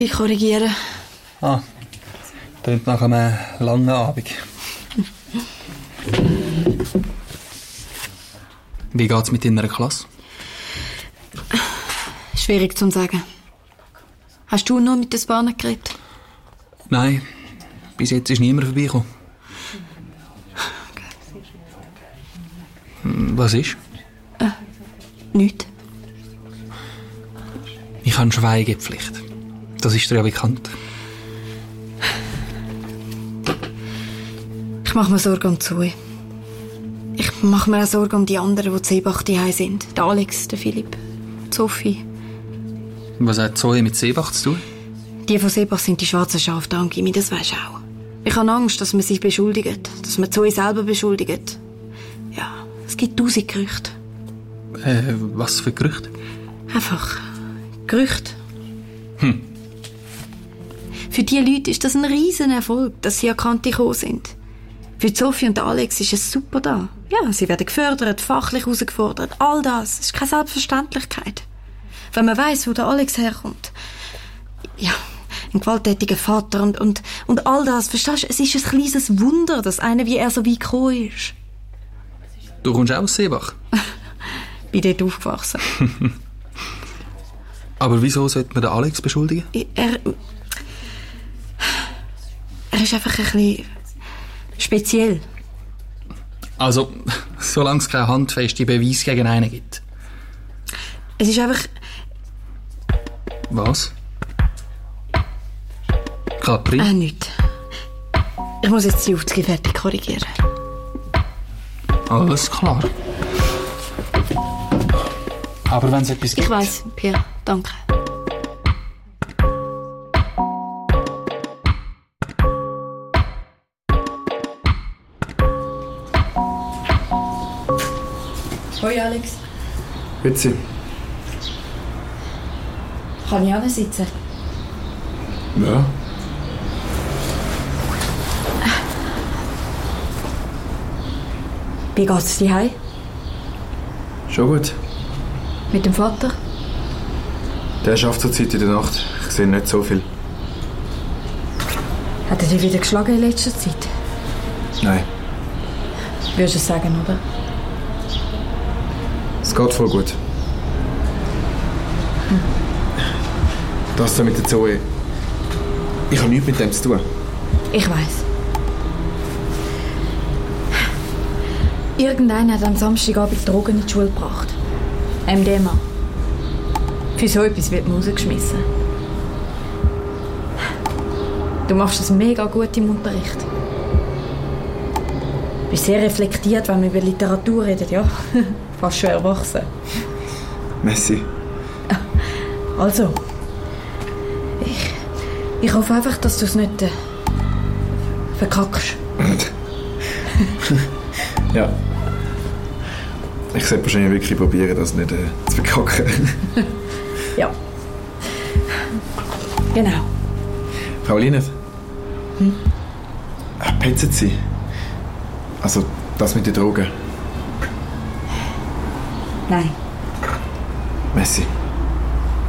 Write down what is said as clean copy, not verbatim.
Ich korrigiere. Klingt nach einem langen Abend. Wie geht's mit deiner Klasse? Schwierig zu sagen. Hast du noch mit den Bahnen geredet? Nein, bis jetzt ist niemand vorbeigekommen. Was ist? Nichts. Ich habe Schweigepflicht. Das ist dir ja bekannt. Ich mache mir Sorgen um Zoe. Ich mache mir auch Sorgen um die anderen, die zu Seebach daheim sind. Der Alex, der Philipp, die Sophie. Was hat Zoe mit Seebach zu tun? Die von Seebach sind die schwarzen Schafe, danke mir, das weisst du auch. Ich habe Angst, dass man sie beschuldigt, dass man Zoe selber beschuldigt. Ja, es gibt 1000 Gerüchte. Was für Gerüchte? Einfach Gerüchte. Für die Leute ist das ein riesen Erfolg, dass sie an Kante gekommen sind. Für Sophie und Alex ist es super da. Ja, sie werden gefördert, fachlich herausgefordert. All das ist keine Selbstverständlichkeit. Wenn man weiss, wo der Alex herkommt. Ja, ein gewalttätiger Vater und all das. Verstehst du? Es ist ein kleines Wunder, dass einer wie er so weit gekommen ist. Du kommst auch aus Seebach? Bin dort aufgewachsen. Aber wieso sollte man den Alex beschuldigen? Er ist einfach ein bisschen speziell. Also, solange es keine handfesten Beweise gegen einen gibt. Es ist einfach... Was? Capri? Nichts. Ich muss jetzt die Aufzüge fertig korrigieren. Alles klar. Aber wenn es etwas gibt... Ich weiss, Pierre. Danke. Hoi, Alex. Grüezi. Kann ich auch sitzen? Ja. Wie geht's dir heim? Schon gut. Mit dem Vater? Der schafft zurzeit in der Nacht. Ich sehe nicht so viel. Hat er dich wieder geschlagen in letzter Zeit? Nein. Würdest du es sagen, oder? Es geht voll gut. Das da mit der Zoe. Ich habe nichts mit dem zu tun. Ich weiss. Irgendeiner hat am Samstagabend Drogen in die Schule gebracht. MDMA. Für so etwas wird man rausgeschmissen. Du machst das mega gut im Unterricht. Du bist sehr reflektiert, wenn wir über Literatur reden, ja. Fast schon erwachsen. Messi. Also, ich hoffe einfach, dass du es nicht verkackst. Ja. Ich sollte wahrscheinlich wirklich probieren, das nicht zu verkacken. Ja. Genau. Frau Linet? Petzen Sie? Also, das mit den Drogen? Nein. Messi.